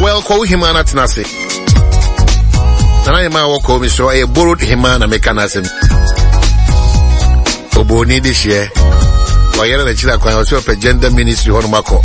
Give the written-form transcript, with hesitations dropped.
well call him an atnasi. And I am our call me so I borrowed him an mechanism. Obo need this year. Why are the Chila Gender Ministry on Mako?